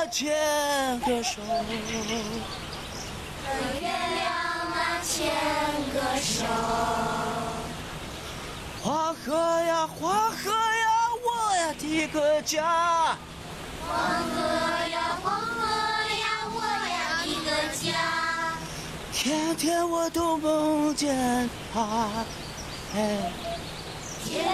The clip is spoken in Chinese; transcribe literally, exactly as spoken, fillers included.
牵个手。 和月亮啊牵个手。 黄河呀黄河呀，我呀的个家。 黄河呀黄河呀，我呀的个家。 天天我都梦见他，哎。